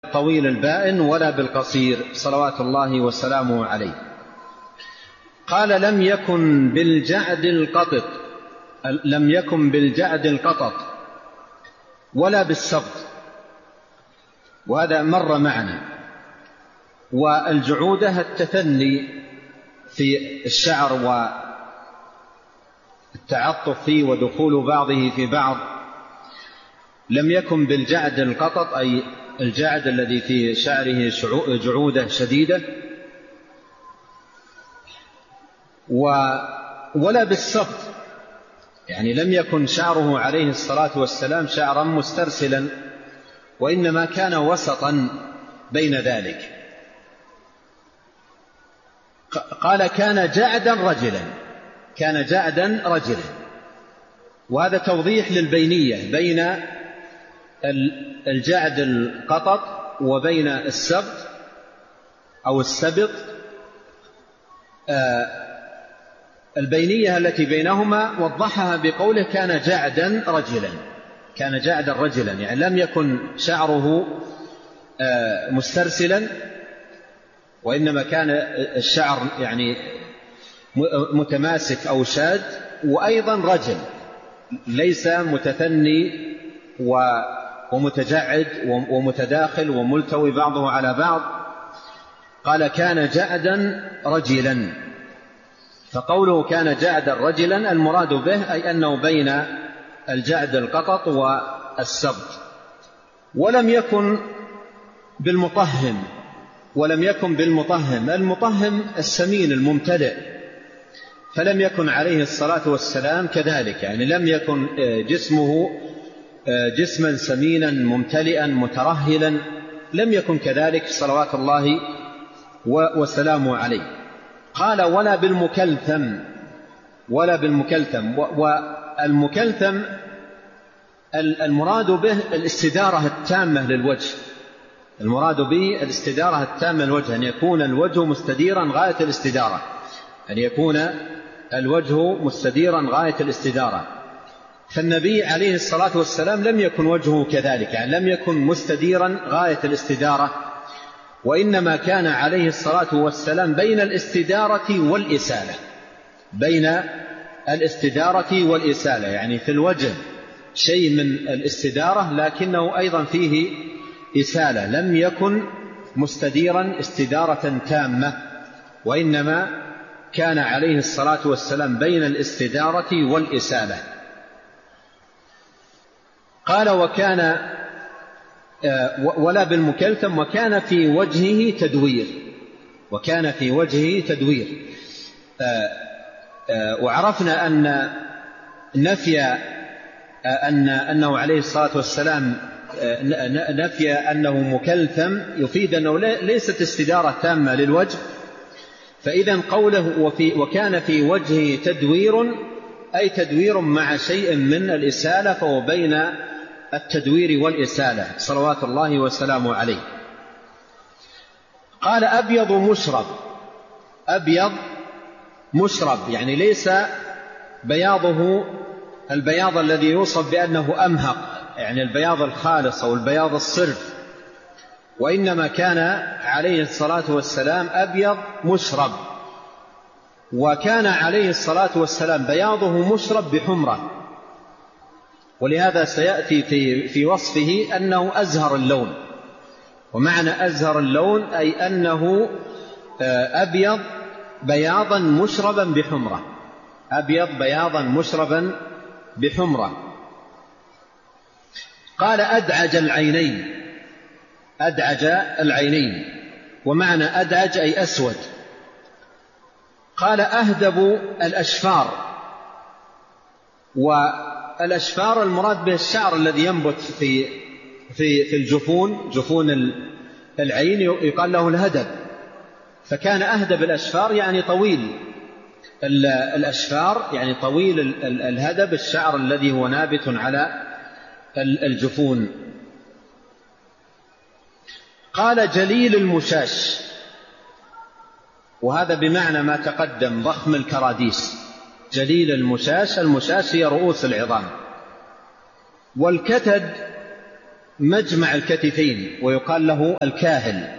طويل البائن ولا بالقصير صلوات الله وسلامه عليه. قال لم يكن بالجعد القطط ولا بالسبط، وهذا مر معنا. والجعودة التثني في الشعر والتعطف فيه ودخول بعضه في بعض. لم يكن بالجعد القطط أي الجعد الذي في شعره جعودة شديدة، ولا بالسبط، يعني لم يكن شعره عليه الصلاة والسلام شعرا مسترسلا، وإنما كان وسطا بين ذلك. قال كان جعدا رجلا، وهذا توضيح للبينية بين الجعد القطط وبين السبط أو السبط. البينية التي بينهما وضحها بقوله كان جعدا رجلا، يعني لم يكن شعره مسترسلا، وإنما كان الشعر يعني متماسك أو شاد، وأيضا رجل ليس متثني ومتجعد ومتداخل وملتوي بعضه على بعض. قال كان جعدا رجلا، فقوله كان جعدا رجلا المراد به أي أنه بين الجعد القطط والسبط. ولم يكن بالمطهم المطهم السمين الممتلئ، فلم يكن عليه الصلاة والسلام كذلك، يعني لم يكن جسمه جسما سمينا ممتلئا مترهلا، لم يكن كذلك صلوات الله وسلامه عليه. قال ولا بالمكلثم. والمكلثم المراد به الاستدارة التامة للوجه، أن يكون الوجه مستديرا غاية الاستدارة. فالنبي عليه الصلاة والسلام لم يكن وجهه كذلك، يعني لم يكن مستديرا غاية الاستدارة، وإنما كان عليه الصلاة والسلام بين الاستدارة والإسالة، يعني في الوجه شيء من الاستدارة لكنه أيضا فيه إسالة، لم يكن مستديرا استدارة تامة، وإنما كان عليه الصلاة والسلام بين الاستدارة والإسالة. قال ولا بالمكلثم وكان في وجهه تدوير. وعرفنا أنه عليه الصلاة والسلام نفي أنه مكلثم يفيد أنه ليست استدارة تامة للوجه. فإذا قوله وكان في وجهه تدوير أي تدوير مع شيء من الإسالة، فهو بين التدوير والإسالة صلوات الله وسلامه عليه. قال أبيض مشرب، يعني ليس بياضه البياض الذي يوصف بأنه أمهق، يعني البياض الخالص أو البياض الصرف، وإنما كان عليه الصلاة والسلام أبيض مشرب. وكان عليه الصلاة والسلام بياضه مشرب بحمرة، ولهذا سيأتي في وصفه أنه أزهر اللون. ومعنى أزهر اللون أي أنه أبيض بياضا مشربا بحمرة. قال أدعج العينين، ومعنى أدعج أي أسود. قال أهدب الأشفار، والأشفار المراد به الشعر الذي ينبت في جفون العين، يقال له الهدب. فكان أهدب الأشفار يعني طويل الأشفار، يعني طويل الهدب، الشعر الذي هو نابت على الجفون. قال جليل المشاش، وهذا بمعنى ما تقدم ضخم الكراديس. جليل المشاش هي رؤوس العظام. والكتد مجمع الكتفين ويقال له الكاهل.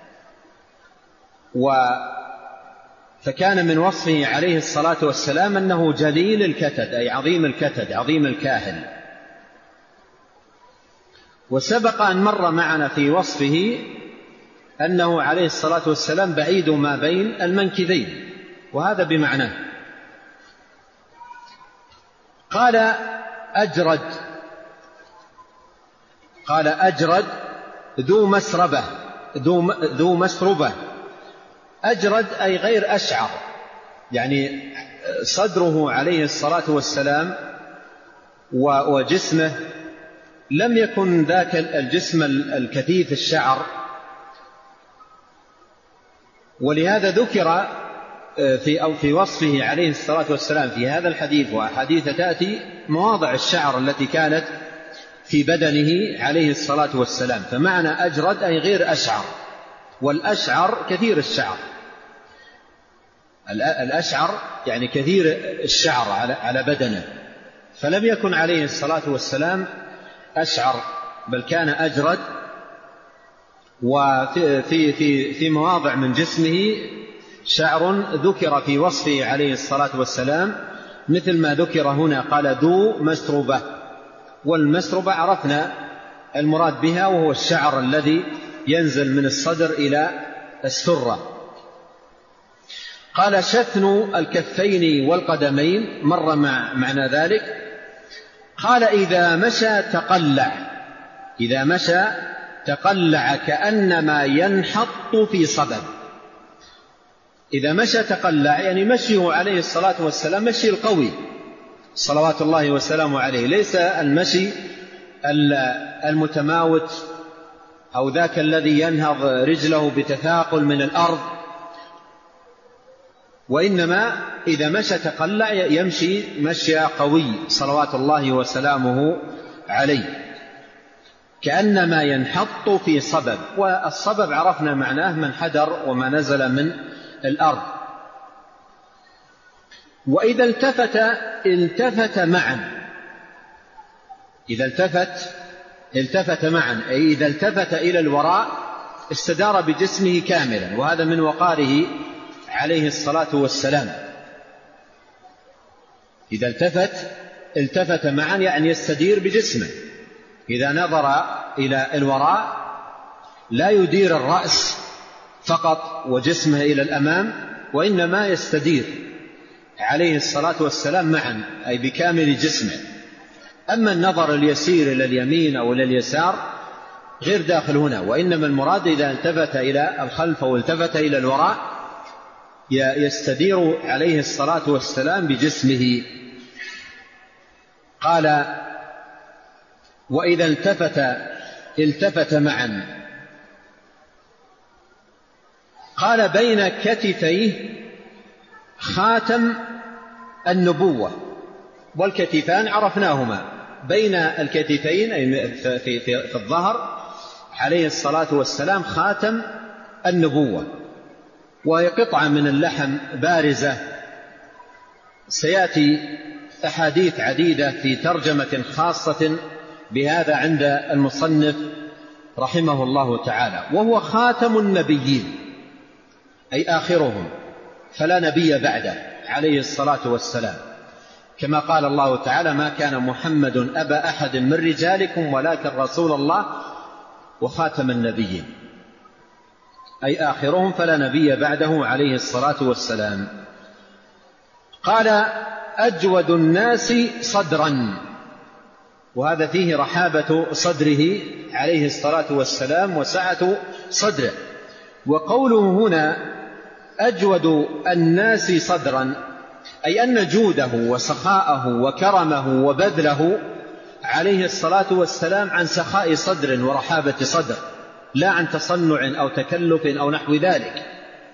فكان من وصفه عليه الصلاة والسلام أنه جليل الكتد، أي عظيم الكتد، عظيم الكاهل. وسبق أن مر معنا في وصفه أنه عليه الصلاة والسلام بعيد ما بين المنكبين، وهذا بمعناه. قال أجرد ذو مسربة. أجرد أي غير أشعر، يعني صدره عليه الصلاة والسلام وجسمه لم يكن ذاك الجسم الكثيف الشعر، ولهذا ذكر في وصفه عليه الصلاة والسلام في هذا الحديث وأحاديث تأتي مواضع الشعر التي كانت في بدنه عليه الصلاة والسلام. فمعنى أجرد أي غير أشعر، والأشعر كثير الشعر، الأشعر يعني كثير الشعر على بدنه، فلم يكن عليه الصلاة والسلام أشعر، بل كان أجرد. وفي مواضع من جسمه شعر ذكر في وصفه عليه الصلاة والسلام مثل ما ذكر هنا، قال ذو مسربة. والمسربة عرفنا المراد بها، وهو الشعر الذي ينزل من الصدر إلى السرة. قال شثن الكفين والقدمين، مر معنى ذلك. قال إذا مشى تقلع كأنما ينحط في صبب. إذا مشى تقلع يعني مشيه عليه الصلاة والسلام مشي القوي صلوات الله وسلامه عليه، ليس المشي المتماوت أو ذاك الذي ينهض رجله بتثاقل من الأرض، وإنما إذا مشى تقلع يمشي مشي قوي صلوات الله وسلامه عليه، كأنما ينحط في صبب. والصبب عرفنا معناه من حدر وما نزل من الأرض. وإذا التفت معا، إذا التفت معا أي إذا التفت إلى الوراء استدار بجسمه كاملا، وهذا من وقاره عليه الصلاة والسلام. إذا التفت معا يعني يستدير بجسمه، إذا نظر إلى الوراء لا يدير الرأس فقط وجسمه إلى الأمام، وإنما يستدير عليه الصلاة والسلام معا أي بكامل جسمه. أما النظر اليسير إلى اليمين أو إلى اليسار غير داخل هنا، وإنما المراد إذا التفت إلى الخلف أو التفت إلى الوراء يستدير عليه الصلاة والسلام بجسمه. قال وإذا التفت معا. قال بين كتفيه خاتم النبوة، والكتفان عرفناهما، بين الكتفين أي في الظهر عليه الصلاة والسلام خاتم النبوة، وهي قطعة من اللحم بارزة. سيأتي أحاديث عديدة في ترجمة خاصة بهذا عند المصنف رحمه الله تعالى. وهو خاتم النبيين أي آخرهم، فلا نبي بعده عليه الصلاة والسلام، كما قال الله تعالى ما كان محمد أبا أحد من رجالكم ولكن رسول الله وخاتم النبيين، أي آخرهم فلا نبي بعده عليه الصلاة والسلام. قال أجود الناس صدرا، وهذا فيه رحابة صدره عليه الصلاة والسلام وسعة صدره. وقوله هنا أجود الناس صدرا أي أن جوده وسخاءه وكرمه وبذله عليه الصلاة والسلام عن سخاء صدر ورحابة صدر، لا عن تصنع أو تكلف أو نحو ذلك.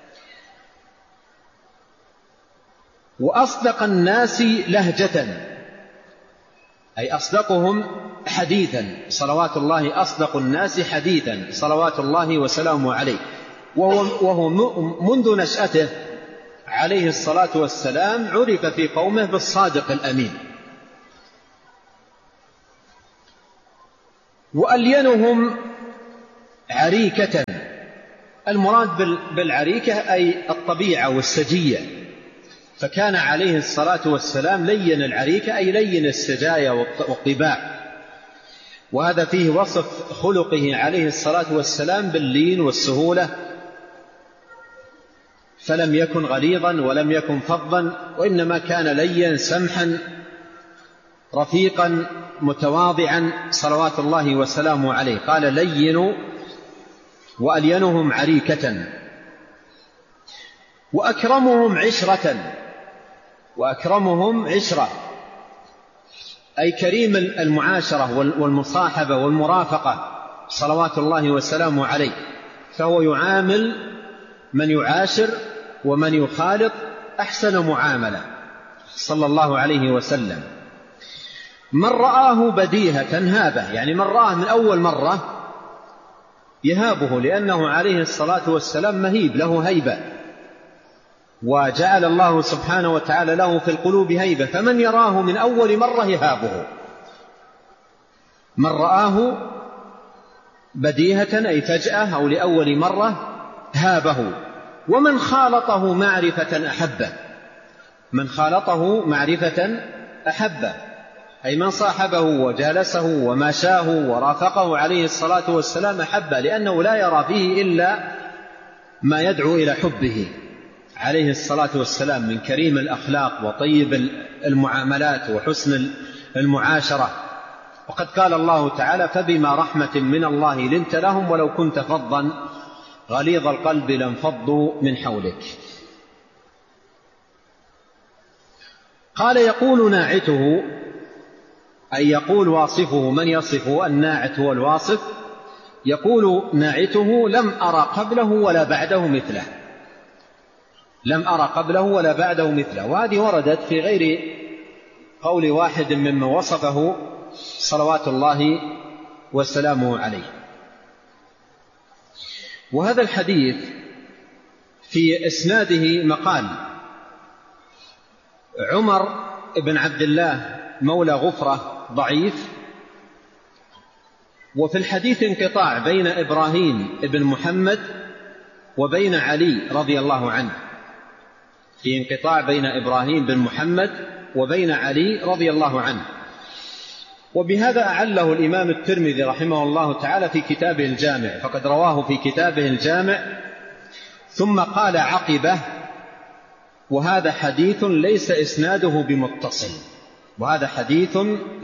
وأصدق الناس لهجة أي أصدقهم حديثا صلوات الله، أصدق الناس حديثا صلوات الله وسلامه عليه. وهو منذ نشأته عليه الصلاة والسلام عرف في قومه بالصادق الأمين. وألينهم عريكة. المراد بالعريكة أي الطبيعة والسجية، فكان عليه الصلاة والسلام لين العريكة أي لين السجايا والطباع، وهذا فيه وصف خلقه عليه الصلاة والسلام باللين والسهولة، فلم يكن غليظا ولم يكن فظا، وإنما كان لين سمحا رفيقا متواضعا صلوات الله وسلامه عليه. قال لينوا وألينهم عريكة وأكرمهم عشرة. وأكرمهم عشرة أي كريم المعاشرة والمصاحبة والمرافقة صلوات الله وسلامه عليه، فهو يعامل من يعاشر ومن يخالط أحسن معاملة صلى الله عليه وسلم. من رآه بديهة هابه، يعني من رآه من أول مرة يهابه، لأنه عليه الصلاة والسلام مهيب له هيبة، وجعل الله سبحانه وتعالى له في القلوب هيبة، فمن يراه من أول مرة يهابه. من رآه بديهة أي فجأة أو لأول مرة هابه. ومن خالطه معرفة أحبه. من خالطه معرفة أحبه أي من صاحبه وجالسه وماشاه ورافقه عليه الصلاة والسلام أحبه، لأنه لا يرى فيه إلا ما يدعو إلى حبه عليه الصلاة والسلام من كريم الأخلاق وطيب المعاملات وحسن المعاشرة. وقد قال الله تعالى فبما رحمة من الله لنت لهم ولو كنت فظا غليظ القلب لانفضوا من حولك. قال يقول ناعته أي يقول واصفه، من يصفه الناعت هو الواصف، يقول ناعته لم أرى قبله ولا بعده مثله. لم أرى قبله ولا بعده مثله، وهذه وردت في غير قول واحد مما وصفه صلوات الله وسلامه عليه. وهذا الحديث في إسناده مقال. عمر بن عبد الله مولى غفرة ضعيف، وفي الحديث انقطاع بين إبراهيم بن محمد وبين علي رضي الله عنه، في انقطاع بين إبراهيم بن محمد وبين علي رضي الله عنه. وبهذا أعله الإمام الترمذي رحمه الله تعالى في كتابه الجامع، فقد رواه في كتابه الجامع ثم قال عقبه وهذا حديث ليس إسناده بمتصل. وهذا حديث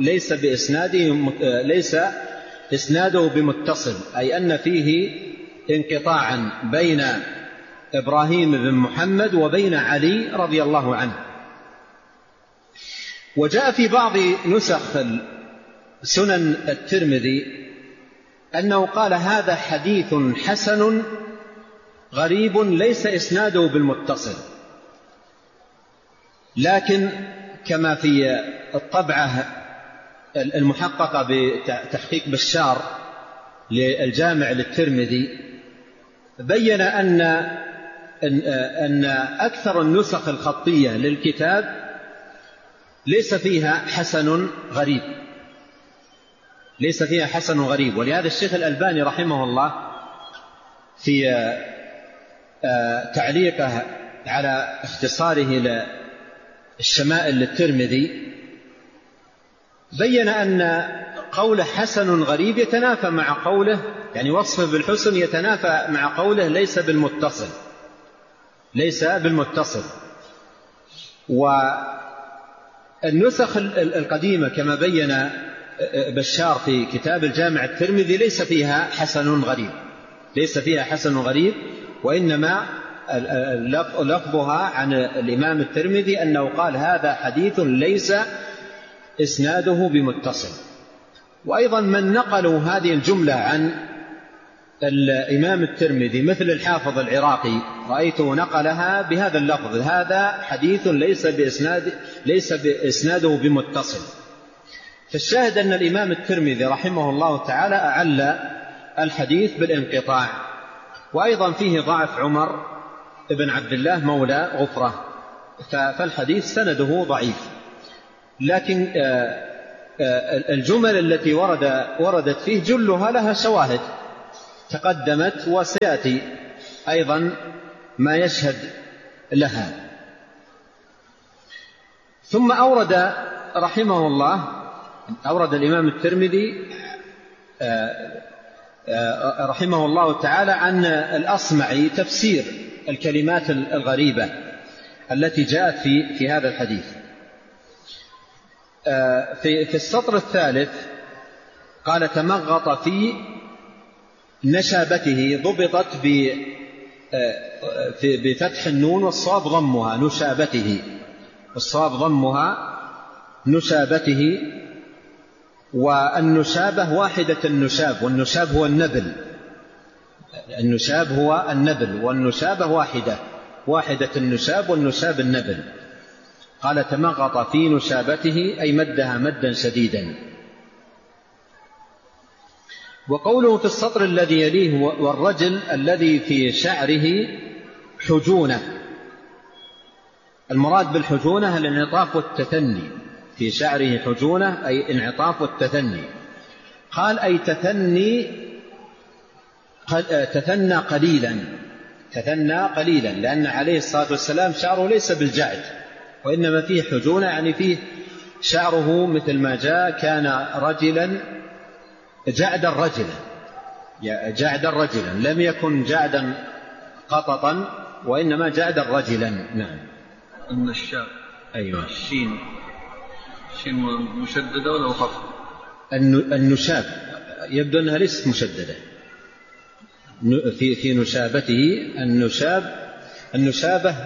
ليس إسناده بمتصل، أي أن فيه انقطاعا بين إبراهيم بن محمد وبين علي رضي الله عنه. وجاء في بعض نسخ سنن الترمذي أنه قال هذا حديث حسن غريب ليس إسناده بالمتصل، لكن كما في الطبعة المحققة بتحقيق بشار للجامع للترمذي بين أن أكثر النسخ الخطية للكتاب ليس فيها حسن غريب، ليس فيها حسن غريب. ولهذا الشيخ الألباني رحمه الله في تعليقه على اختصاره للشمائل للترمذي بين أن قوله حسن غريب يتنافى مع قوله، يعني وصفه بالحسن يتنافى مع قوله ليس بالمتصل، ليس بالمتصل. والنسخ القديمة كما بين بشار في كتاب الجامع الترمذي ليس فيها حسن غريب، ليس فيها حسن غريب، وإنما لفظها عن الإمام الترمذي أنه قال هذا حديث ليس إسناده بمتصل. وأيضا من نقلوا هذه الجملة عن الإمام الترمذي مثل الحافظ العراقي رأيته نقلها بهذا اللفظ هذا حديث ليس بإسناده بمتصل. فالشاهد أن الإمام الترمذي رحمه الله تعالى أعل الحديث بالانقطاع. وأيضا فيه ضعف عمر بن عبد الله مولى غفرة، فالحديث سنده ضعيف. لكن الجمل التي وردت فيه جلها لها شواهد تقدمت، وسيأتي أيضا ما يشهد لها. ثم أورد رحمه الله، أورد الإمام الترمذي رحمه الله تعالى عن الأصمعي تفسير الكلمات الغريبة التي جاءت في هذا الحديث. في السطر الثالث قال: تمغط في نشابته، ضبطت بفتح النون والصواب ضمها، نشابته، والصواب ضمها نشابته. والنشابة واحدة النشاب، والنشاب هو النبل، النشاب هو النبل، والنشابة واحدة النشاب، والنشاب النبل. قال: تمغط في نشابته أي مدها مدا شديدا. وقوله في السطر الذي يليه: والرجل الذي في شعره حجونة، المراد بالحجونة الانعطاف والتثني، في شعره حجونة أي انعطاف والتثني. قال: أي تثنى قليلا، لأن عليه الصلاة والسلام شعره ليس بالجعد، وإنما فيه حجونة، يعني فيه شعره مثل ما جاء كان رجلا جعدا رجلا، لم يكن جعدا قططا، وإنما جعدا رجلا. نعم. النشاب. أيوة. الشين مشددة ولا مخففة؟ النشاب يبدو أنها ليست مشددة في نشابته. النشابة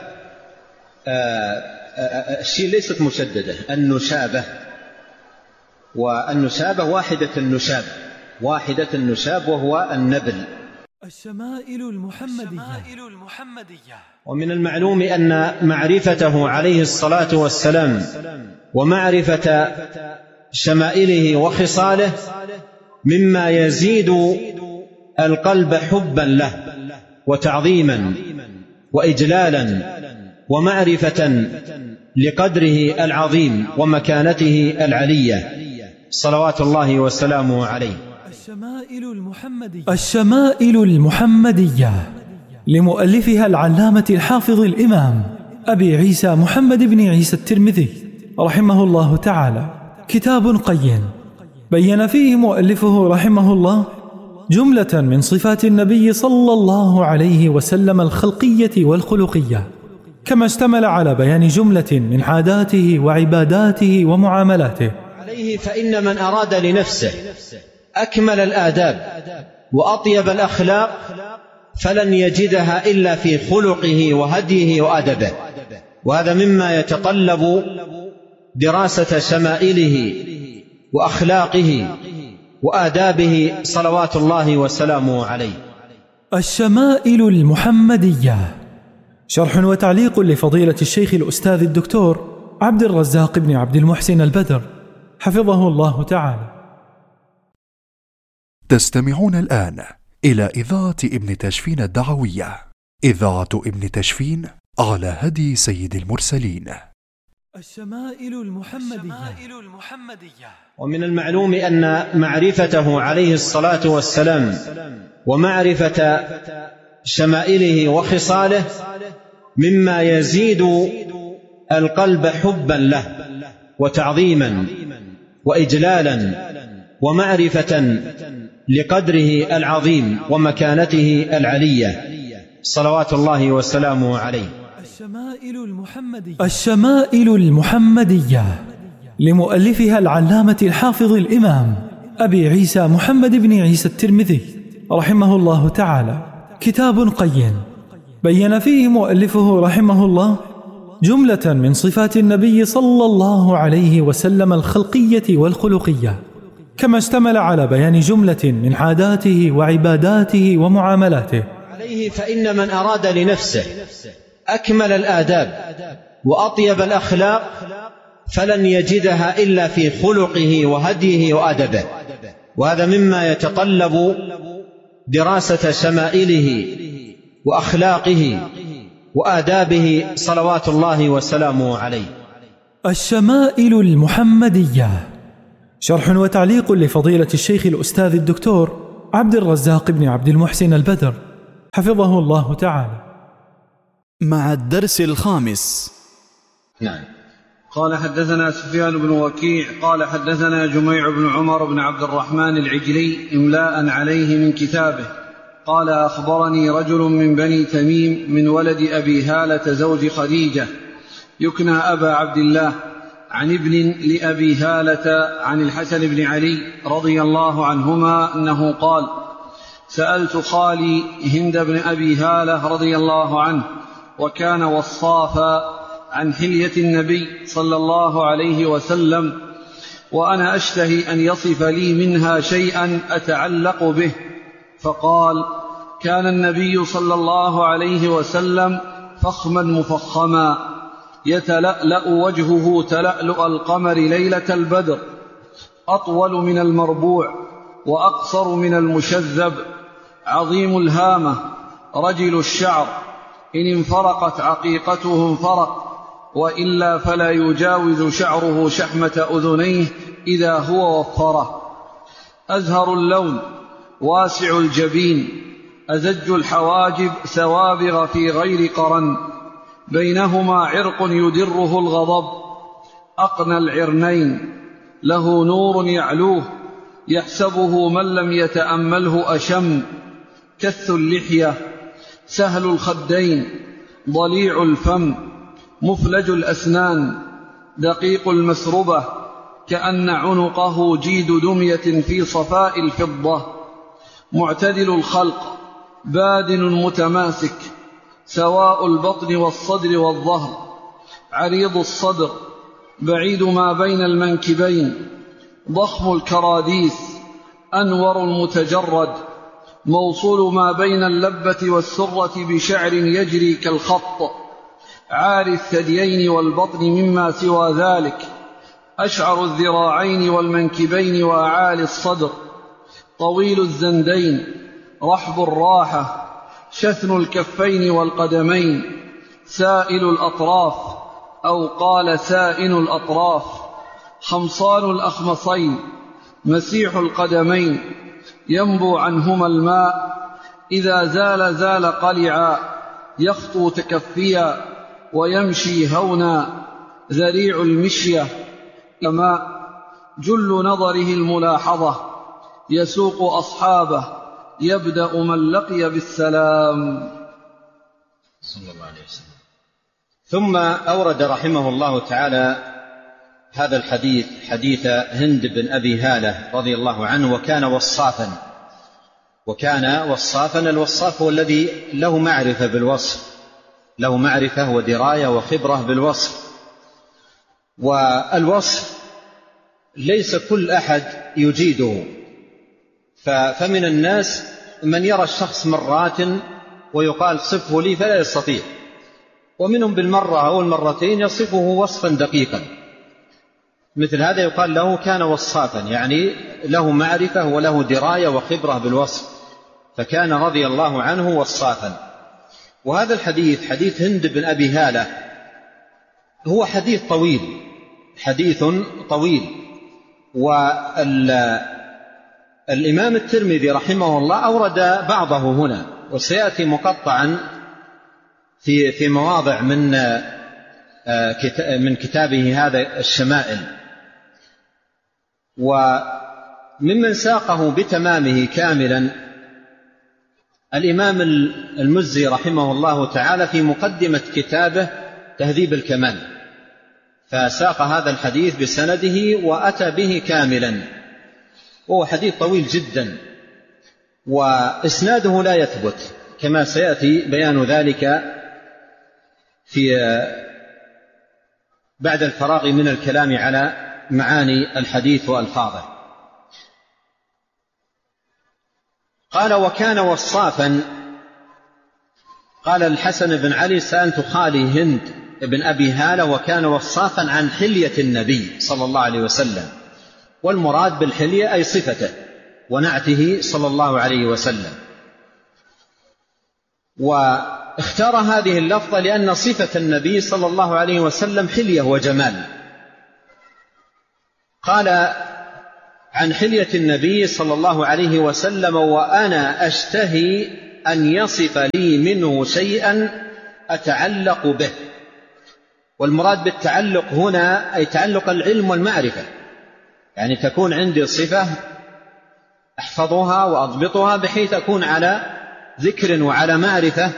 الشين ليست مشددة، النشابة، والنشابة واحدة النشاب وهو النبل. الشمائل المحمدية. ومن المعلوم أن معرفته عليه الصلاة والسلام ومعرفة شمائله وخصاله مما يزيد القلب حبا له وتعظيما وإجلالا ومعرفة لقدره العظيم ومكانته العلية صلوات الله وسلامه عليه. الشمائل المحمدية لمؤلفها العلامة الحافظ الإمام أبي عيسى محمد بن عيسى الترمذي رحمه الله تعالى، كتاب قيم بين فيه مؤلفه رحمه الله جملة من صفات النبي صلى الله عليه وسلم الخلقية والخلقية، كما اشتمل على بيان جملة من عاداته وعباداته ومعاملاته. عليه فإن من أراد لنفسه أكمل الآداب وأطيب الأخلاق فلن يجدها إلا في خلقه وهديه وأدبه، وهذا مما يتطلب دراسة شمائله وأخلاقه وآدابه صلوات الله وسلامه عليه. الشمائل المحمدية، شرح وتعليق لفضيلة الشيخ الأستاذ الدكتور عبد الرزاق بن عبد المحسن البدر حفظه الله تعالى. تستمعون الآن إلى إذاعة ابن تشفين الدعوية، إذاعة ابن تشفين على هدي سيد المرسلين. الشمائل المحمدية. ومن المعلوم أن معرفته عليه الصلاة والسلام ومعرفة شمائله وخصاله مما يزيد القلب حبا له وتعظيما وإجلالا ومعرفة لقدره العظيم ومكانته العلية صلوات الله وسلامه عليه. الشمائل المحمدية لمؤلفها العلامة الحافظ الإمام أبي عيسى محمد بن عيسى الترمذي رحمه الله تعالى، كتاب قيم بين فيه مؤلفه رحمه الله جملة من صفات النبي صلى الله عليه وسلم الخلقية والخلقية، كما اشتمل على بيان جملة من عاداته وعباداته ومعاملاته. عليه فإن من أراد لنفسه أكمل الآداب وأطيب الأخلاق فلن يجدها إلا في خلقه وهديه وأدبه، وهذا مما يتطلب دراسة شمائله وأخلاقه وآدابه صلوات الله وسلامه عليه. الشمائل المحمدية، شرح وتعليق لفضيلة الشيخ الأستاذ الدكتور عبد الرزاق بن عبد المحسن البدر حفظه الله تعالى. مع الدرس الخامس. نعم. قال حدثنا سفيان بن وكيع قال حدثنا جميع بن عمر بن عبد الرحمن العجلي إملاء عليه من كتابه قال أخبرني رجل من بني تميم من ولد أبي هالة زوج خديجة يكنى أبا عبد الله عن ابن لأبي هالة عن الحسن بن علي رضي الله عنهما أنه قال سألت خالي هند بن أبي هالة رضي الله عنه وكان وصافا عن حلية النبي صلى الله عليه وسلم وأنا أشتهي أن يصف لي منها شيئا أتعلق به، فقال كان النبي صلى الله عليه وسلم فخما مفخما يتلألأ وجهه تلألؤ القمر ليلة البدر أطول من المربوع وأقصر من المشذب عظيم الهامة رجل الشعر إن انفرقت عقيقته انفرق وإلا فلا يجاوز شعره شحمة أذنيه إذا هو وفره أزهر اللون واسع الجبين أزج الحواجب سوابغ في غير قرن بينهما عرق يدره الغضب أقنى العرنين له نور يعلوه يحسبه من لم يتأمله أشم كث اللحية سهل الخدين ضليع الفم مفلج الأسنان دقيق المسربة كأن عنقه جيد دمية في صفاء الفضة معتدل الخلق بادن متماسك سواء البطن والصدر والظهر عريض الصدر بعيد ما بين المنكبين ضخم الكراديس أنور المتجرد موصول ما بين اللبة والسرة بشعر يجري كالخط عاري الثديين والبطن مما سوى ذلك أشعر الذراعين والمنكبين وأعالي الصدر طويل الزندين رحب الراحة شثن الكفين والقدمين سائل الأطراف أو قال سائن الأطراف خمصان الأخمصين مسيح القدمين ينبو عنهما الماء إذا زال زال قلعا يخطو تكفيا ويمشي هونا ذريع المشية كما جل نظره الملاحظة يسوق أصحابه يبدأ من لقي بالسلام صلى الله عليه وسلم. ثم أورد رحمه الله تعالى هذا الحديث حديث هند بن أبي هالة رضي الله عنه وكان وصافا الوصاف هو الذي له معرفة بالوصف له معرفة ودراية وخبرة بالوصف والوصف ليس كل أحد يجيده فمن الناس من يرى الشخص مرات ويقال صفه لي فلا يستطيع ومنهم بالمرة أو المرتين يصفه وصفا دقيقا مثل هذا يقال له كان وصافا يعني له معرفة وله دراية وخبرة بالوصف فكان رضي الله عنه وصافا. وهذا الحديث حديث هند بن أبي هالة هو حديث طويل والإمام الترمذي رحمه الله أورد بعضه هنا وسيأتي مقطعا في مواضع من كتابه هذا الشمائل. وممن ساقه بتمامه كاملا الإمام المزي رحمه الله تعالى في مقدمة كتابه تهذيب الكمال فساق هذا الحديث بسنده وأتى به كاملا وهو حديث طويل جدا وإسناده لا يثبت كما سيأتي بيان ذلك بعد الفراغ من الكلام على معاني الحديث وألفاظه. قال وكان وصافا قال الحسن بن علي سألت خالي هند بن أبي هالة وكان وصافا عن حلية النبي صلى الله عليه وسلم والمراد بالحلية أي صفته ونعته صلى الله عليه وسلم واختار هذه اللفظة لأن صفة النبي صلى الله عليه وسلم حلية وجمال. قال عن حلية النبي صلى الله عليه وسلم: وأنا أشتهي أن يصف لي منه شيئا أتعلق به. والمراد بالتعلق هنا أي تعلق العلم والمعرفة، يعني تكون عندي صفة أحفظها وأضبطها بحيث أكون على ذكر وعلى معرفة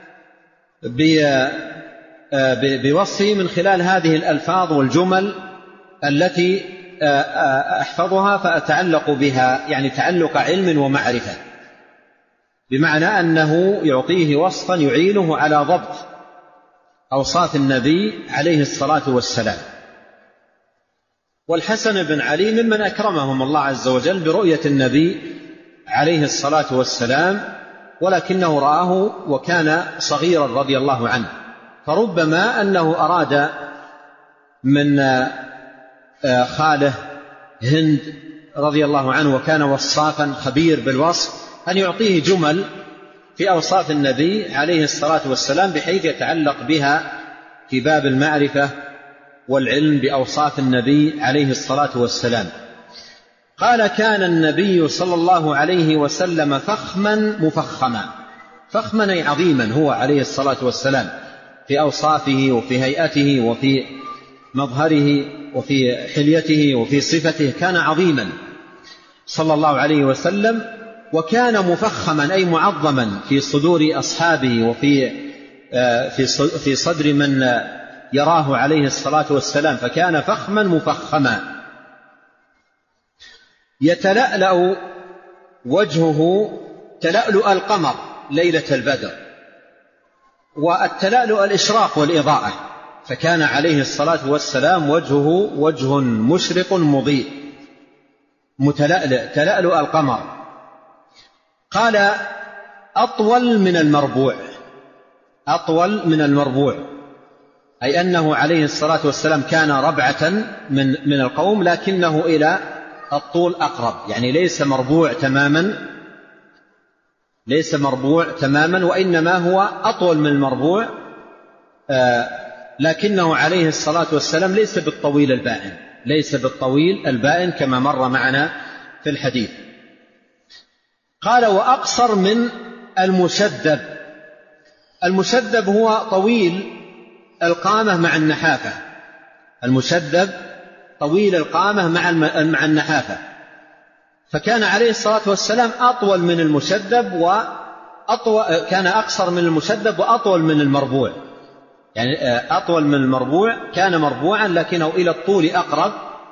بوصفه من خلال هذه الألفاظ والجمل التي أحفظها فأتعلق بها، يعني تعلق علم ومعرفة، بمعنى أنه يعطيه وصفا يعينه على ضبط أوصاف النبي عليه الصلاة والسلام. والحسن بن علي ممن أكرمهم الله عز وجل برؤية النبي عليه الصلاة والسلام، ولكنه رآه وكان صغيرا رضي الله عنه، فربما أنه أراد من خاله هند رضي الله عنه وكان وصافا خبير بالوصف أن يعطيه جمل في أوصاف النبي عليه الصلاة والسلام بحيث يتعلق بها في باب المعرفة والعلم بأوصاف النبي عليه الصلاة والسلام. قال: كان النبي صلى الله عليه وسلم فخما مفخما. فخما أي عظيما هو عليه الصلاة والسلام في أوصافه وفي هيئته وفي مظهره وفي حليته وفي صفته، كان عظيما صلى الله عليه وسلم. وكان مفخما أي معظما في صدور أصحابه وفي في صدر من يراه عليه الصلاة والسلام، فكان فخما مفخما. يتلألأ وجهه تلألؤ القمر ليلة البدر، والتلألؤ الإشراق والإضاءة، فكان عليه الصلاة والسلام وجهه وجه مشرق مضيء متلألئ تلألؤ القمر. قال: أطول من المربوع. أطول من المربوع أي أنه عليه الصلاة والسلام كان ربعة من القوم، لكنه إلى الطول أقرب، يعني ليس مربوع تماما وإنما هو أطول من المربوع، لكنه عليه الصلاة والسلام ليس بالطويل البائن كما مر معنا في الحديث. قال: وأقصر من المشدب. المشدب هو طويل القامة مع النحافة. المشدب طويل القامة مع النحافة، فكان عليه الصلاة والسلام أطول من المشدب كان أقصر من المشدب وأطول من المربوع، يعني أطول من المربوع، كان مربوعا لكنه إلى الطول أقرب.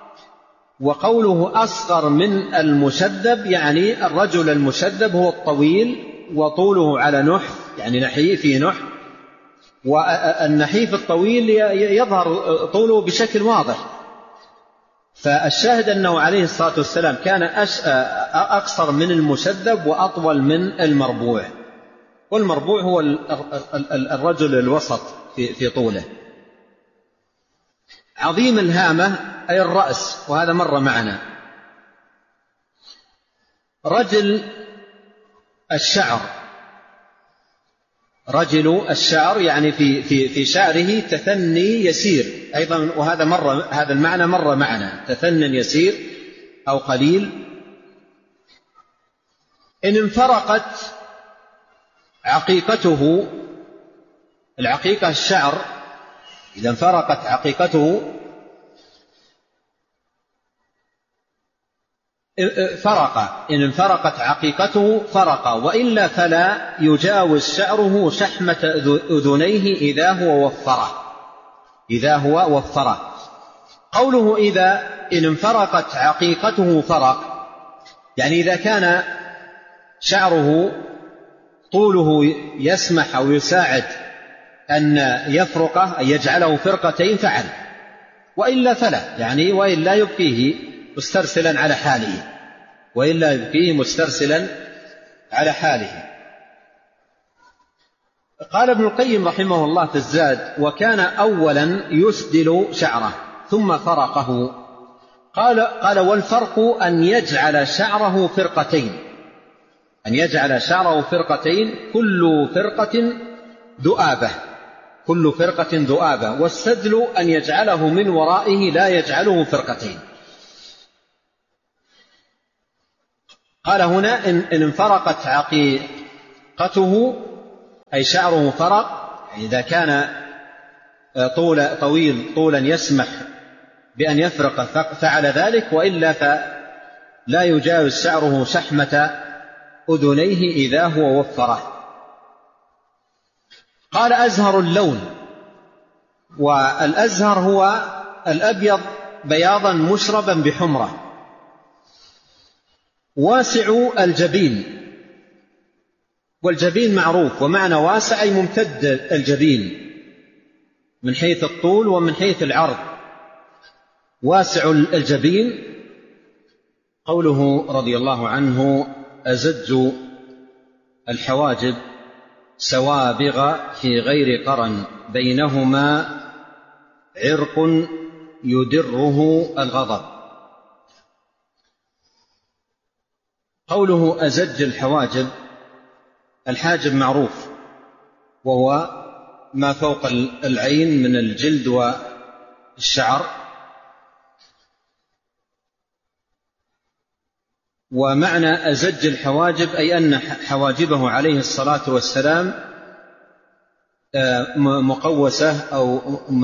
وقوله أصغر من المشدب يعني الرجل المشدب هو الطويل وطوله على نحف، يعني نحيف فيه نحف، والنحيف الطويل يظهر طوله بشكل واضح. فالشاهد أنه عليه الصلاة والسلام كان أقصر من المشدب وأطول من المربوع، والمربوع هو الرجل الوسط في طوله. عظيم الهامة أي الرأس، وهذا مر معنا. رجل الشعر يعني في شعره تثني يسير أيضا، وهذا هذا المعنى مر معنا، تثني يسير أو قليل. إن انفرقت عقيقته، العقيقة الشعر، إذا انفرقت عقيقته فرق، إن انفرقت عقيقته فرق، وإلا فلا يجاوز شعره شحمة أذنيه إذا هو وفره. قوله إذا إن انفرقت عقيقته فرق، يعني إذا كان شعره طوله يسمح أو يساعد أن يفرقه أن يجعله فرقتين فعل، وإلا فلا، يعني وإلا يبقيه مسترسلا على حاله. قال ابن القيم رحمه الله في الزاد: وكان أولا يسدل شعره ثم فرقه. قال: والفرق أن يجعل شعره فرقتين، كل فرقة ذؤابة، والسدل أن يجعله من ورائه لا يجعله فرقتين. قال هنا إن انفرقت عقيقته أي شعره فرق، إذا كان طويلا يسمح بأن يفرق فعل ذلك، وإلا فلا يجاوز شعره شحمة أذنيه إذا هو وفره. قال أزهر اللون، والأزهر هو الأبيض بياضا مشربا بحمرة، واسع الجبين، والجبين معروف، ومعنى واسع أي ممتد الجبين من حيث الطول ومن حيث العرض. واسع الجبين. قوله رضي الله عنه أزج الحواجب سوابغ في غير قرن بينهما عرق يدره الغضب. قوله أزج الحواجب، الحاجب معروف وهو ما فوق العين من الجلد والشعر، ومعنى أزج الحواجب أي أن حواجبه عليه الصلاة والسلام مقوسة أو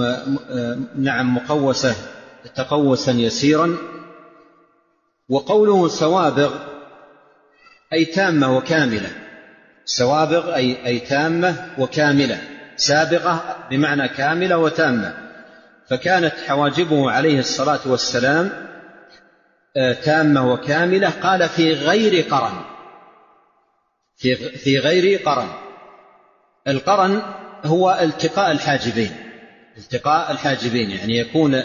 مقوسة تقوسا يسيرا. وقوله سوابغ أي تامة وكاملة، سوابغ أي تامة وكاملة، سابغة بمعنى كاملة وتامة، فكانت حواجبه عليه الصلاة والسلام تامة وكاملة. قال في غير قرن، في غير قرن. القرن هو التقاء الحاجبين، التقاء الحاجبين يعني يكون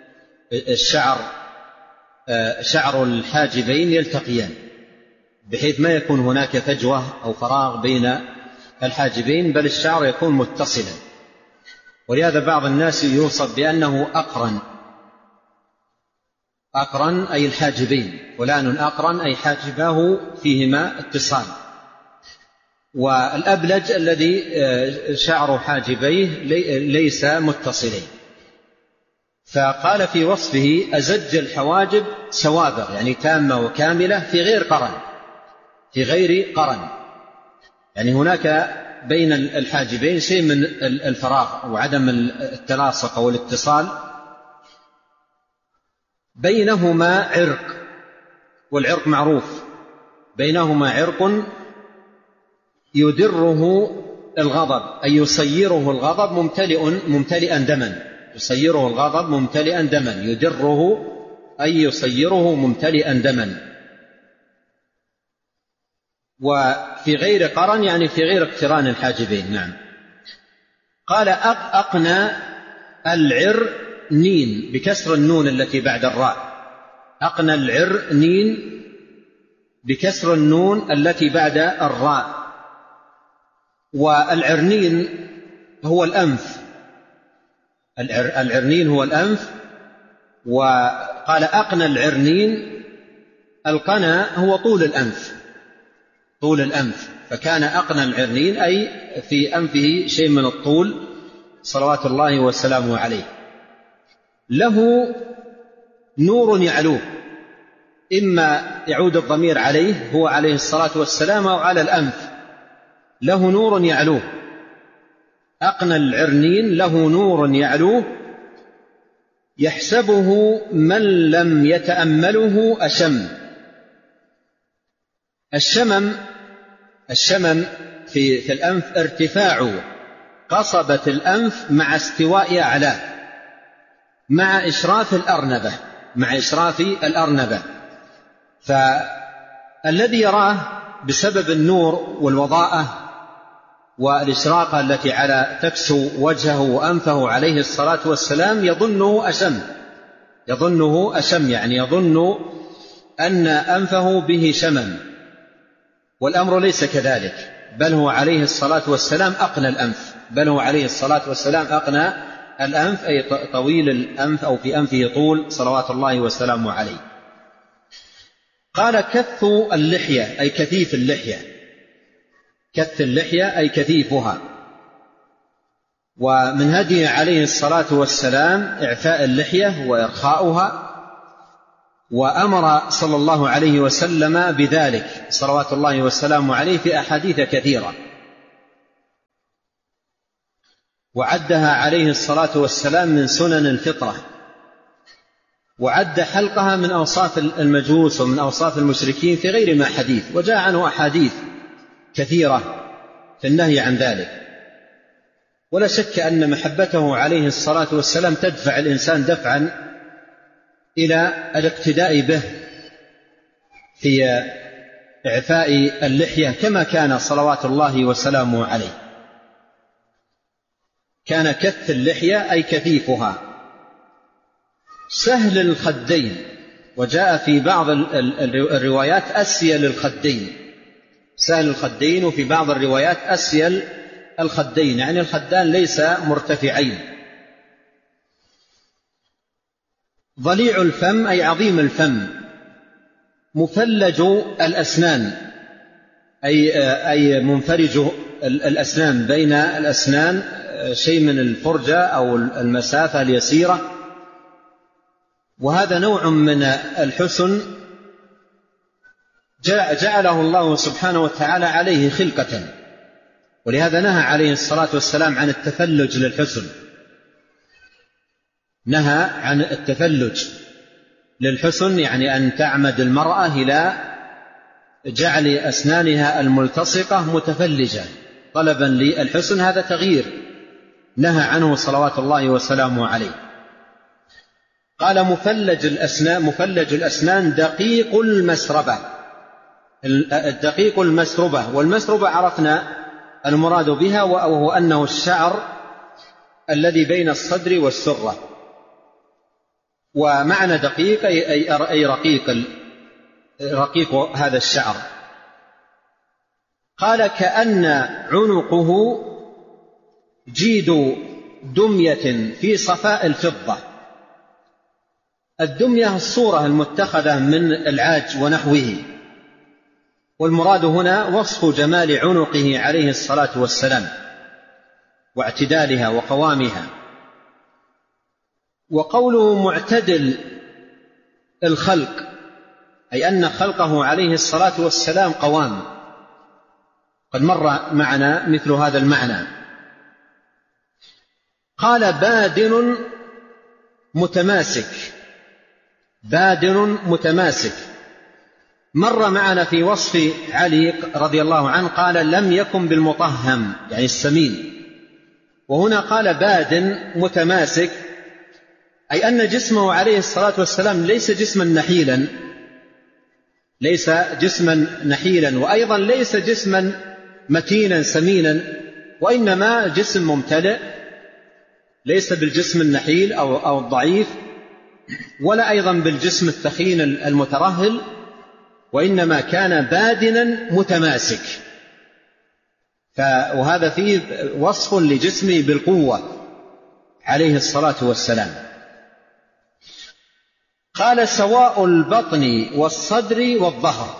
شعر الحاجبين يلتقيان، بحيث ما يكون هناك فجوة أو فراغ بين الحاجبين، بل الشعر يكون متصلا. ولهذا بعض الناس يوصف بأنه أقرن، أقرن أي الحاجبين، فلان أقرن أي حاجباه فيهما اتصال. والأبلج الذي شعر حاجبيه ليس متصلين. فقال في وصفه أزج الحواجب سوابغ يعني تامة وكاملة في غير قرن، في غير قرن يعني هناك بين الحاجبين شيء من الفراغ وعدم التلاصق أو الاتصال، بينهما عرق، والعرق معروف، بينهما عرق يدره الغضب أي يصيره الغضب ممتلئا دما، يصيره الغضب ممتلئا دما، يدره أي يصيره ممتلئا دما. وفي غير قرن يعني في غير اقتران الحاجبين. نعم. قال أقنى العرنين بكسر النون التي بعد الراء، أقنى العرنين بكسر النون التي بعد الراء. والعرنين هو الأنف، العرنين هو الأنف. وقال أقنى العرنين، القنا هو طول الأنف، طول الأنف، فكان أقنى العرنين أي في أنفه شيء من الطول صلوات الله وسلامه عليه. له نور يعلوه، إما يعود الضمير عليه هو عليه الصلاة والسلام أو على الأنف، له نور يعلوه. أقنى العرنين له نور يعلوه يحسبه من لم يتأمله أشم. الشمم في الأنف ارتفاع قصبة الأنف مع استواء أعلاه مع إشراف الأرنبة، مع إشراف الأرنبة. فالذي يراه بسبب النور والوضاءة والإشراقة التي على تكسو وجهه وأنفه عليه الصلاة والسلام يظنه أشم يعني يظن أن أنفه به شمم، والأمر ليس كذلك، بل هو عليه الصلاة والسلام أقنى الأنف، بل هو عليه الصلاة والسلام أقنى الأنف أي طويل الأنف أو في أنفه طول صلوات الله وسلامه عليه. قال كث اللحية أي كثيف اللحية، كث اللحية أي كثيفها. ومن هديه عليه الصلاة والسلام إعفاء اللحية وإرخاؤها، وأمر صلى الله عليه وسلم بذلك صلوات الله والسلام عليه في أحاديث كثيرة، وعدها عليه الصلاة والسلام من سنن الفطرة، وعد حلقها من أوصاف المجوس ومن أوصاف المشركين في غير ما حديث، وجاء عنه أحاديث كثيرة في النهي عن ذلك. ولا شك أن محبته عليه الصلاة والسلام تدفع الإنسان دفعا إلى الاقتداء به في إعفاء اللحية كما كان صلوات الله وسلامه عليه. كان كث اللحية أي كثيفها، سهل الخدين، وجاء في بعض الروايات أسيل الخدين، سهل الخدين، وفي بعض الروايات أسيل الخدين، يعني الخدان ليس مرتفعين. ضليع الفم أي عظيم الفم، مفلج الأسنان أي منفرج الأسنان، بين الأسنان شيء من الفرجة أو المسافة اليسيرة، وهذا نوع من الحسن جعله الله سبحانه وتعالى عليه خلقة، ولهذا نهى عليه الصلاة والسلام عن التفلج للحسن، نهى عن التفلج للحسن، يعني أن تعمد المرأة إلى جعل أسنانها الملتصقة متفلجة طلبا للحسن، هذا تغيير نهى عنه صلوات الله وسلامه عليه. قال مفلج الأسنان دقيق المسربة، الدقيق المسربة، والمسربة عرفنا المراد بها، وهو أنه الشعر الذي بين الصدر والسرة، ومعنى دقيق أي رقيق هذا الشعر. قال كأن عنقه جيد دمية في صفاء الفضة. الدمية الصورة المتخذة من العاج ونحوه، والمراد هنا وصف جمال عنقه عليه الصلاة والسلام واعتدالها وقوامها. وقوله معتدل الخلق أي أن خلقه عليه الصلاة والسلام قوام، قد مر معنا مثل هذا المعنى. قال بادن متماسك، بادن متماسك، مر معنا في وصف علي رضي الله عنه قال لم يكن بالمطهم يعني السمين، وهنا قال بادن متماسك أي أن جسمه عليه الصلاة والسلام ليس جسما نحيلا، ليس جسما نحيلا، وأيضا ليس جسما متينا سمينا، وإنما جسم ممتلئ، ليس بالجسم النحيل أو الضعيف، ولا أيضا بالجسم الثخين المترهل، وإنما كان بادنا متماسك. وهذا فيه وصف لجسمه بالقوة عليه الصلاة والسلام. قال سواء البطن والصدر والظهر،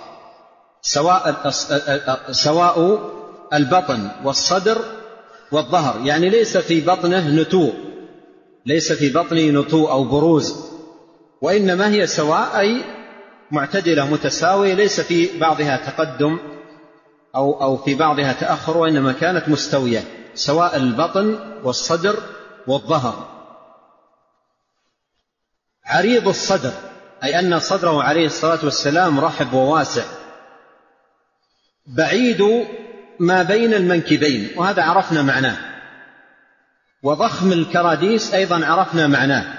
سواء البطن والصدر والظهر، يعني ليس في بطنه نتوء، ليس في بطنه نتوء أو بروز، وإنما هي سواء أي معتدلة متساوية، ليس في بعضها تقدم أو في بعضها تأخر، وإنما كانت مستوية، سواء البطن والصدر والظهر. عريض الصدر أي أن صدره عليه الصلاة والسلام رحب وواسع. بعيد ما بين المنكبين، وهذا عرفنا معناه. وضخم الكراديس أيضا عرفنا معناه.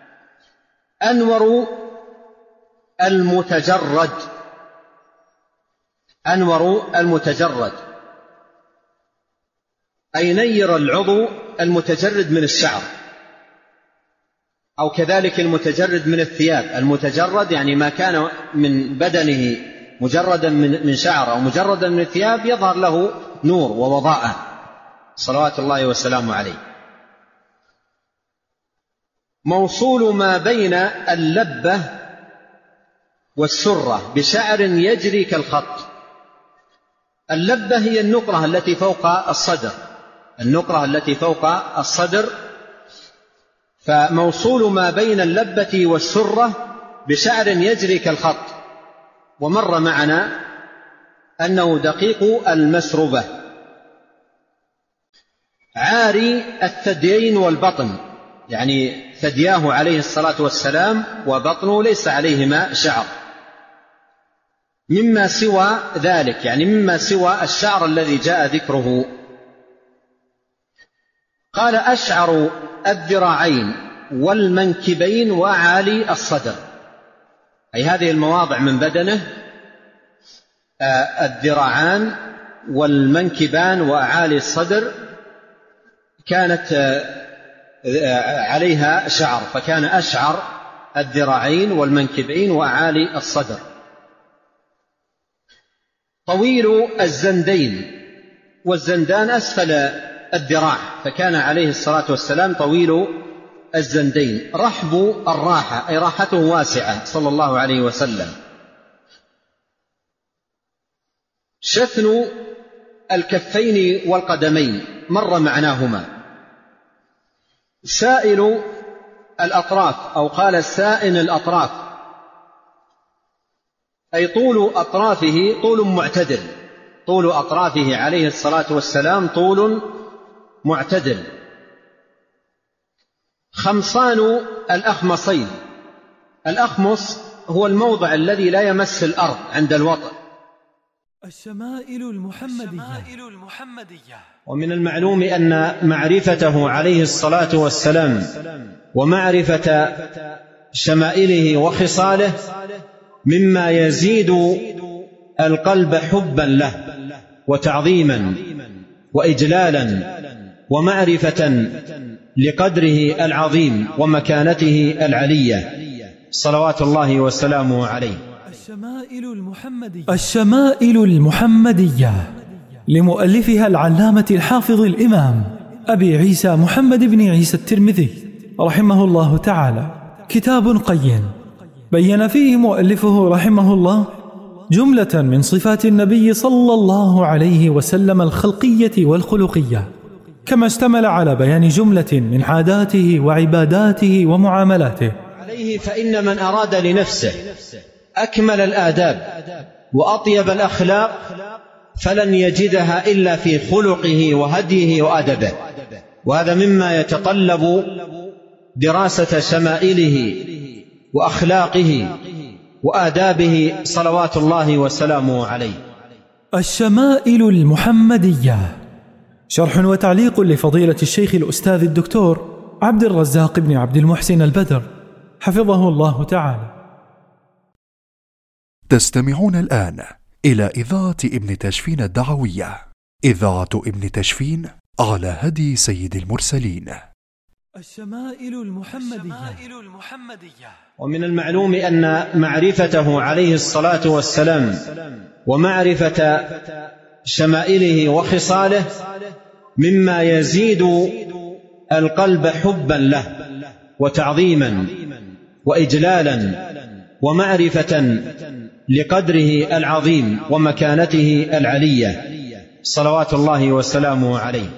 أنور المتجرد، أنور المتجرد أي نير العضو المتجرد من الشعر، أو كذلك المتجرد من الثياب. المتجرد يعني ما كان من بدنه مجردا من شعر أو مجردا من الثياب يظهر له نور ووضاءة صلوات الله وسلامه عليه. موصول ما بين اللبة والسرة بشعر يجري كالخط. اللبة هي النقرة التي فوق الصدر، النقرة التي فوق الصدر. فموصول ما بين اللبة والسرة بشعر يجري كالخط، ومر معنا أنه دقيق المسربة، عاري الثديين والبطن، يعني ثدياه عليه الصلاة والسلام وبطنه ليس عليهما شعر، مما سوى ذلك، يعني مما سوى الشعر الذي جاء ذكره. قال أشعر الذراعين والمنكبين وأعالي الصدر، أي هذه المواضع من بدنه، الذراعان والمنكبان وأعالي الصدر كانت عليها شعر، فكان أشعر الذراعين والمنكبين وأعالي الصدر. طويل الزندين، والزندان أسفل الذراع، فكان عليه الصلاة والسلام طويل الزندين. رحب الراحة، أي راحته واسعة صلى الله عليه وسلم. شثن الكفين والقدمين مر معناهما. سائل الأطراف، أو قال سائن الأطراف، أي طول أطرافه طول معتدل، طول أطرافه عليه الصلاة والسلام طول معتدل. خمصان الأخمصين، الأخمص هو الموضع الذي لا يمس الأرض عند الوطء. الشمائل المحمدية. ومن المعلوم أن معرفته عليه الصلاة والسلام ومعرفة شمائله وخصاله مما يزيد القلب حبا له وتعظيما وإجلالا ومعرفة لقدره العظيم ومكانته العلية صلوات الله وسلامه عليه. الشمائل المحمدية لمؤلفها العلامة الحافظ الإمام أبي عيسى محمد بن عيسى الترمذي رحمه الله تعالى، كتاب قيم بين فيه مؤلفه رحمه الله جملة من صفات النبي صلى الله عليه وسلم الخلقية والخلقية، كما اشتمل على بيان جملة من عاداته وعباداته ومعاملاته. عليه فإن من أراد لنفسه أكمل الآداب وأطيب الأخلاق فلن يجدها إلا في خلقه وهديه وأدبه، وهذا مما يتطلب دراسة شمائله وأخلاقه وآدابه صلوات الله وسلامه عليه. الشمائل المحمدية، شرح وتعليق لفضيلة الشيخ الأستاذ الدكتور عبد الرزاق بن عبد المحسن البدر حفظه الله تعالى. تستمعون الآن إلى إذاعة ابن تشفين الدعوية، إذاعة ابن تشفين على هدي سيد المرسلين. الشمائل المحمدية. ومن المعلوم أن معرفته عليه الصلاة والسلام ومعرفة شمائله وخصاله مما يزيد القلب حبا له وتعظيما وإجلالا ومعرفة لقدره العظيم ومكانته العلية صلوات الله وسلامه عليه.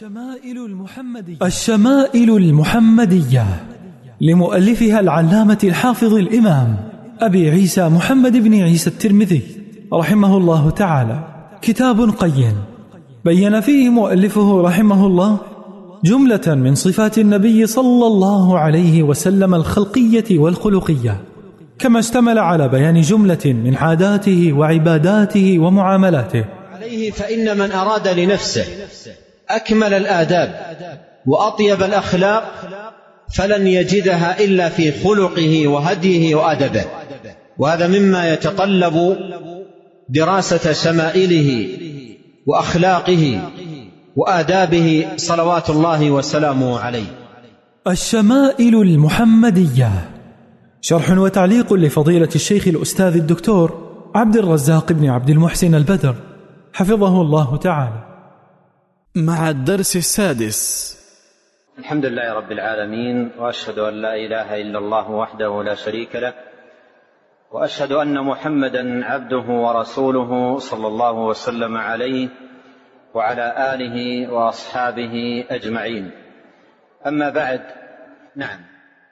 الشمائل المحمدية لمؤلفها العلامة الحافظ الإمام أبي عيسى محمد بن عيسى الترمذي رحمه الله تعالى، كتاب قيم بين فيه مؤلفه رحمه الله جملة من صفات النبي صلى الله عليه وسلم الخلقية والخلقية، كما اشتمل على بيان جملة من عاداته وعباداته ومعاملاته. عليه فإن من أراد لنفسه أكمل الآداب وأطيب الأخلاق فلن يجدها إلا في خلقه وهديه وأدبه، وهذا مما يتطلب دراسة شمائله وأخلاقه وآدابه صلوات الله وسلامه عليه. الشمائل المحمدية، شرح وتعليق لفضيلة الشيخ الأستاذ الدكتور عبد الرزاق بن عبد المحسن البدر حفظه الله تعالى. مع الدرس السادس. الحمد لله رب العالمين، وأشهد أن لا إله إلا الله وحده لا شريك له، وأشهد أن محمدا عبده ورسوله صلى الله وسلم عليه وعلى آله وأصحابه أجمعين. أما بعد، نعم،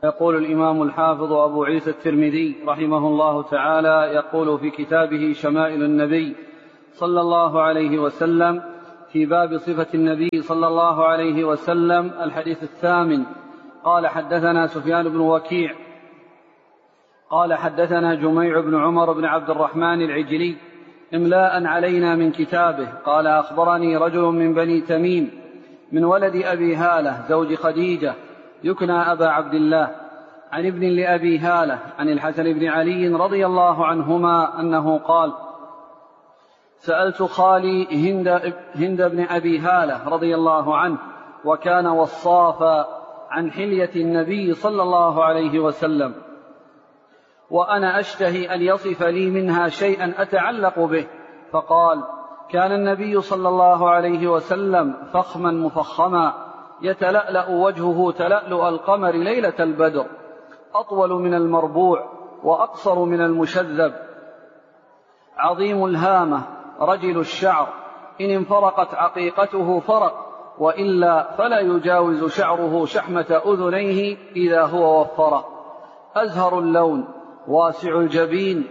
يقول الإمام الحافظ أبو عيسى الترمذي رحمه الله تعالى يقول في كتابه شمائل النبي صلى الله عليه وسلم في باب صفة النبي صلى الله عليه وسلم الحديث 8: قال حدثنا سفيان بن وكيع قال حدثنا جميع بن عمر بن عبد الرحمن العجلي إملاء علينا من كتابه قال أخبرني رجل من بني تميم من ولد أبي هالة زوج خديجة يكنى أبا عبد الله عن ابن لأبي هالة عن الحسن بن علي رضي الله عنهما أنه قال: سألت خالي هند بن أبي هالة رضي الله عنه وكان وصافا عن حلية النبي صلى الله عليه وسلم، وأنا أشتهي أن يصف لي منها شيئا أتعلق به، فقال: كان النبي صلى الله عليه وسلم فخما مفخما يتلألأ وجهه تلألؤ القمر ليلة البدر، أطول من المربوع وأقصر من المشذب، عظيم الهامة رجل الشعر، إن انفرقت عقيقته فرق، وإلا فلا يجاوز شعره شحمة أذنيه إذا هو وفره، أزهر اللون واسع الجبين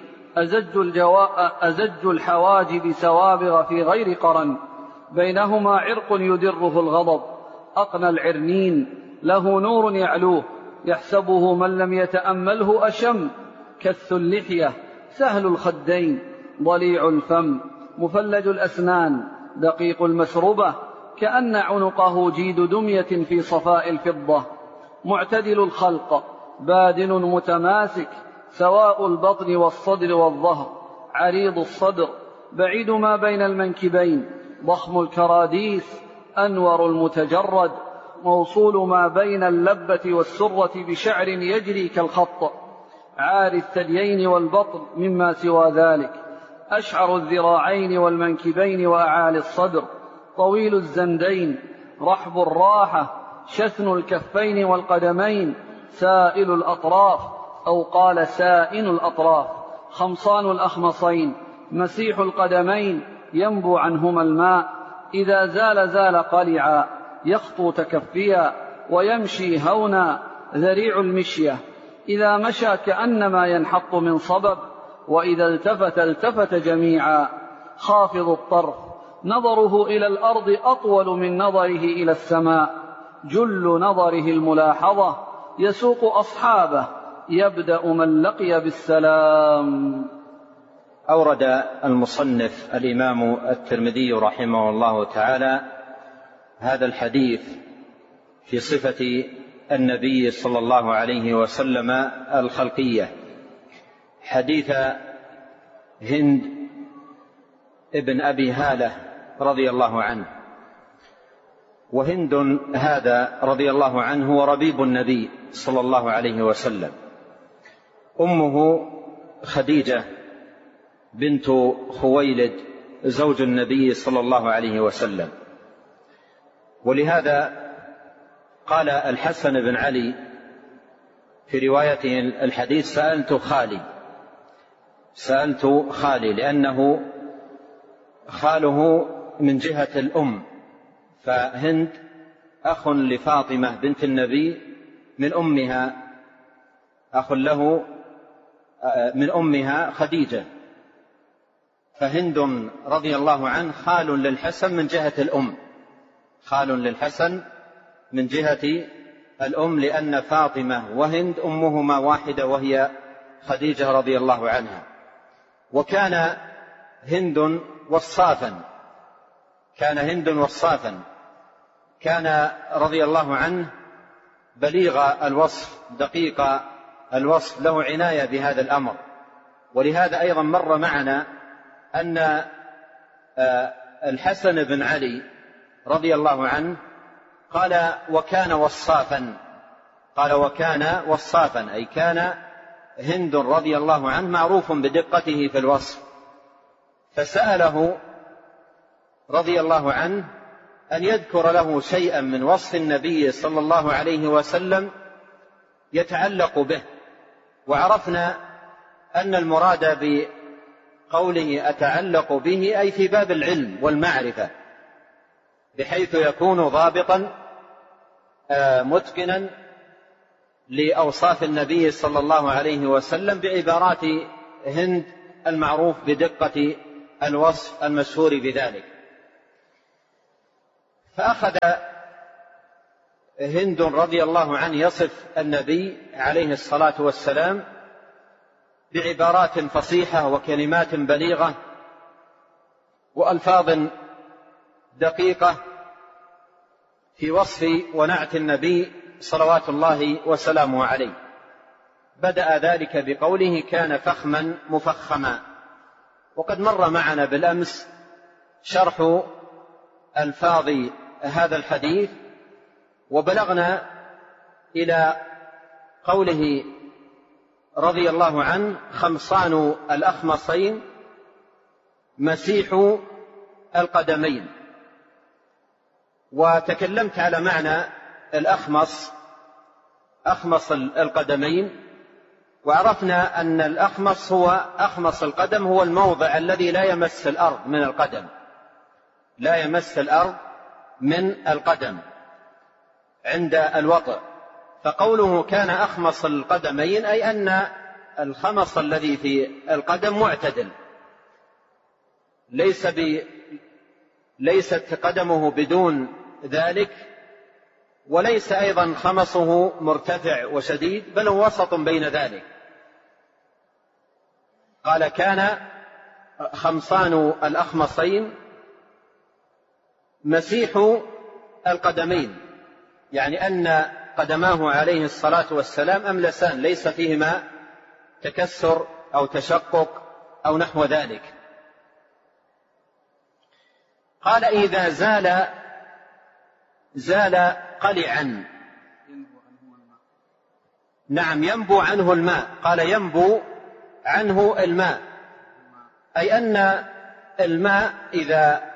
أزج الحواجب سوابغ في غير قرن، بينهما عرق يدره الغضب، أقنى العرنين، له نور يعلوه يحسبه من لم يتأمله أشم، كث اللحية سهل الخدين، ضليع الفم، مفلج الأسنان، دقيق المشربة، كأن عنقه جيد دمية في صفاء الفضة، معتدل الخلق، بادن متماسك، سواء البطن والصدر والظهر، عريض الصدر، بعيد ما بين المنكبين، ضخم الكراديس، أنور المتجرد، موصول ما بين اللبة والسرة بشعر يجري كالخط، عاري الثديين والبطن مما سوى ذلك، أشعر الذراعين والمنكبين وأعالي الصدر، طويل الزندين، رحب الراحة، شثن الكفين والقدمين، سائل الأطراف أو قال سائن الأطراف، خمصان الأخمصين، مسيح القدمين، ينبو عنهما الماء، إذا زال قلعا، يخطو تكفيا، ويمشي هونا، ذريع المشية، إذا مشى كأنما ينحط من صبب، وإذا التفت جميعا، خافض الطرف، نظره إلى الأرض أطول من نظره إلى السماء، جل نظره الملاحظة، يسوق أصحابه، يبدأ من لقي بالسلام. أورد المصنف الإمام الترمذي رحمه الله تعالى هذا الحديث في صفة النبي صلى الله عليه وسلم الخلقية، حديث هند ابن أبي هالة رضي الله عنه. وهند هذا رضي الله عنه هو ربيب النبي صلى الله عليه وسلم، أمه خديجة بنت خويلد زوج النبي صلى الله عليه وسلم. ولهذا قال الحسن بن علي في روايته الحديث: سألت خالي، لأنه خاله من جهة الأم، فهند أخ لفاطمة بنت النبي من أمها، أخ له من أمها خديجة، فهند رضي الله عنه خال للحسن من جهة الأم، خال للحسن من جهة الأم، لأن فاطمة وهند أمهما واحدة وهي خديجة رضي الله عنها. وكان هند وصافا، كان رضي الله عنه بليغ الوصف دقيق الوصف، له عناية بهذا الأمر. ولهذا أيضا مر معنا أن الحسن بن علي رضي الله عنه قال: وكان وصافا، أي كان هند رضي الله عنه معروف بدقته في الوصف، فسأله رضي الله عنه أن يذكر له شيئا من وصف النبي صلى الله عليه وسلم يتعلق به. وعرفنا أن المراد بقوله أتعلق به أي في باب العلم والمعرفة، بحيث يكون ضابطا متقنا لأوصاف النبي صلى الله عليه وسلم بعبارات هند المعروف بدقة الوصف المشهور بذلك. فأخذ هند رضي الله عنه يصف النبي عليه الصلاة والسلام بعبارات فصيحة وكلمات بليغة وألفاظ دقيقة في وصف ونعت النبي صلوات الله وسلامه عليه. بدأ ذلك بقوله كان فخما مفخما، وقد مر معنا بالأمس شرح ألفاظ هذا الحديث، وبلغنا إلى قوله رضي الله عنه خمصان الأخمصين مسيح القدمين. وتكلمت على معنى الأخمص، أخمص القدمين، وعرفنا أن الأخمص هو أخمص القدم هو الموضع الذي لا يمس الأرض من القدم، لا يمس الأرض من القدم عند الوطئ. فقوله كان أخمص القدمين أي أن الخمص الذي في القدم معتدل، ليست قدمه بدون ذلك، وليس أيضا خمصه مرتفع وشديد، بل هو وسط بين ذلك. قال كان خمصان الأخمصين مسيح القدمين، يعني أن قدماه عليه الصلاة والسلام أملسان ليس فيهما تكسر أو تشقق أو نحو ذلك. قال إذا زال قلعا، نعم ينبو عنه الماء. قال ينبو عنه الماء، أي أن الماء إذا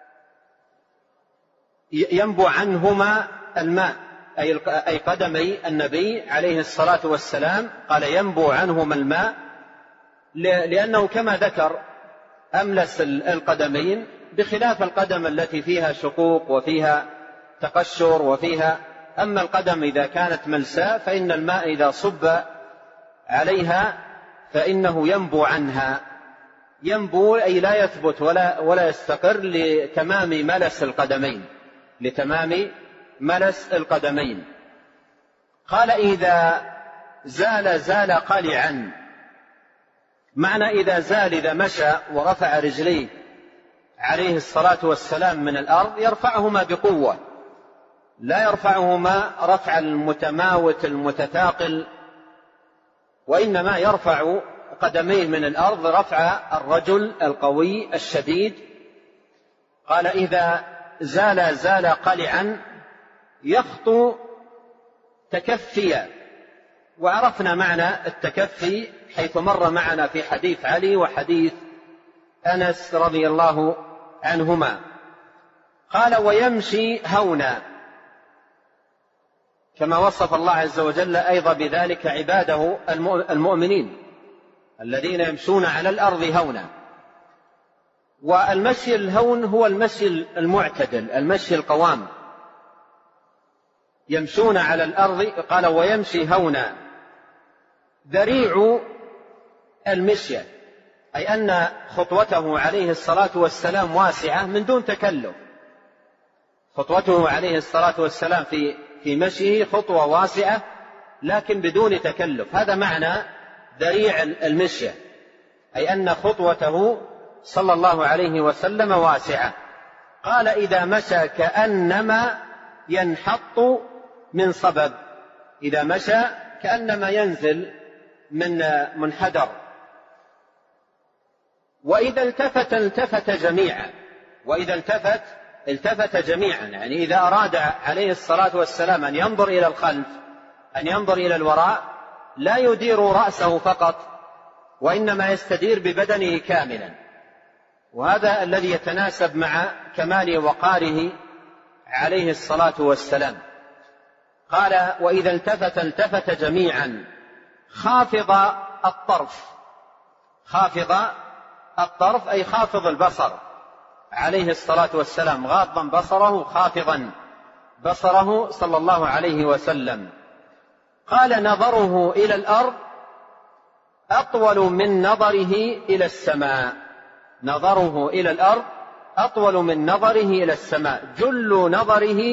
ينبو عنهما الماء، أي قدمي النبي عليه الصلاة والسلام قال ينبو عنهما الماء، لأنه كما ذكر أملس القدمين بخلاف القدم التي فيها شقوق وفيها تقشر وفيها. أما القدم إذا كانت ملساء فإن الماء إذا صب عليها فإنه ينبو عنها. ينبو أي لا يثبت ولا يستقر لتمام ملس القدمين، لتمام ملس القدمين. قال إذا زال قلعا، معنى إذا زال إذا مشى ورفع رجليه عليه الصلاة والسلام من الأرض يرفعهما بقوة، لا يرفعهما رفع المتماوت المتثاقل، وإنما يرفع قدميه من الأرض رفع الرجل القوي الشديد. قال إذا زال قلعا يخطو تكفيا، وعرفنا معنى التكفي حيث مر معنا في حديث علي وحديث أنس رضي الله عنهما. قال ويمشي هونا، كما وصف الله عز وجل أيضا بذلك عباده المؤمنين الذين يمشون على الأرض هونا. والمشي الهون هو المشي المعتدل، المشي القوام، يمشون على الأرض. قال ويمشي هونا ذريع المشية، أي أن خطوته عليه الصلاة والسلام واسعة من دون تكلف. خطوته عليه الصلاة والسلام في مشيه خطوة واسعة لكن بدون تكلف، هذا معنى ذريع المشية، أي أن خطوته صلى الله عليه وسلم واسعة. قال إذا مشى كأنما ينحط من صبب، إذا مشى كأنما ينزل من منحدر. وإذا التفت جميعا، وإذا التفت جميعا، يعني إذا أراد عليه الصلاة والسلام أن ينظر إلى الخلف، أن ينظر إلى الوراء، لا يدير رأسه فقط، وإنما يستدير ببدنه كاملا، وهذا الذي يتناسب مع كمال وقاره عليه الصلاة والسلام. قال وإذا التفت جميعا خافض الطرف. خافض الطرف أي خافض البصر عليه الصلاة والسلام، غاضا بصره خافضا بصره صلى الله عليه وسلم. قال نظره إلى الأرض أطول من نظره إلى السماء. نظره إلى الأرض أطول من نظره إلى السماء. جل نظره